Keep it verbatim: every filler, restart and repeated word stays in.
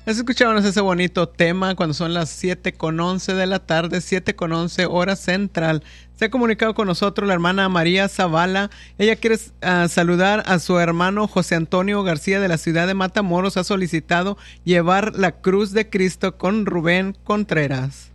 Escuchábamos ese bonito tema cuando son las siete con once de la tarde, siete con once hora central. Se ha comunicado con nosotros la hermana María Zavala. Ella quiere uh, saludar a su hermano José Antonio García de la ciudad de Matamoros. Ha solicitado llevar la cruz de Cristo con Rubén Contreras.